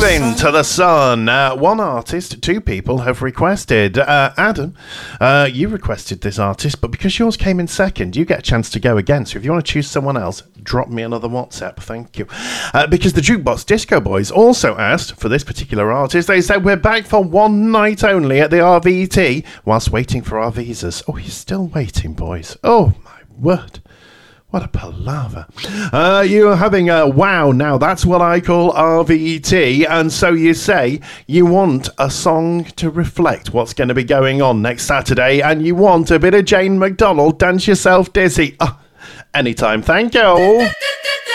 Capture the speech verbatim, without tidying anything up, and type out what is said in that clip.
Moving to the sun. Uh, one artist, two people have requested. Uh, Adam, uh, you requested this artist, but because yours came in second, you get a chance to go again. So if you want to choose someone else, drop me another WhatsApp. Thank you. Uh, because the Jukebox Disco Boys also asked for this particular artist. They said, we're back for one night only at the R V T whilst waiting for our visas. Oh, you're still waiting, boys. Oh, my word. What a palaver. Uh, you're having a wow now. That's what I call R V T. And so you say you want a song to reflect what's going to be going on next Saturday. And you want a bit of Jane McDonald, Dance Yourself Dizzy. Uh, anytime. Thank you.